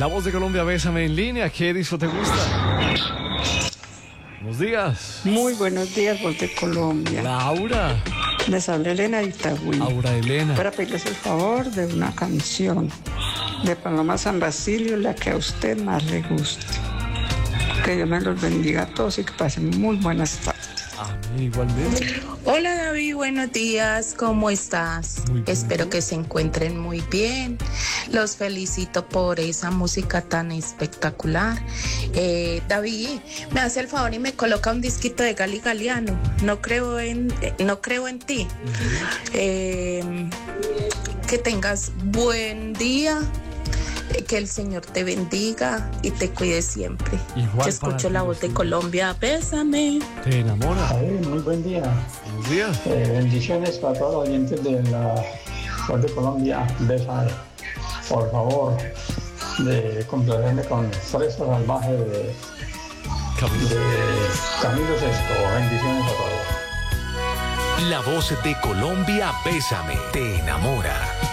La Voz de Colombia, Bésame en línea. ¿Qué disco te gusta? Buenos días. Muy buenos días, Voz de Colombia. Laura. Les habla Elena de Itagüí. Laura Elena. Para pedirles el favor de una canción de Paloma San Basilio, la que a usted más le guste. Que Dios me los bendiga a todos y que pasen muy buenas tardes. Igualmente. Hola David, buenos días, ¿cómo estás? Muy bien. Espero que se encuentren muy bien. Los felicito por esa música tan espectacular. David, me hace el favor y me coloca un disquito de Gali Galiano. No creo en ti. Que tengas buen día. Que el Señor te bendiga y te cuide siempre. Igual Te escucho para la ti, Voz de sí. Colombia, bésame. ¿Te enamora? Muy buen día. Buenos días. Bendiciones para todos los oyentes de la Voz de Colombia. Bésame, por favor, de complacerme con Fresa Salvaje de Camilo Sesto. Bendiciones a todos. La Voz de Colombia, Bésame, te enamora.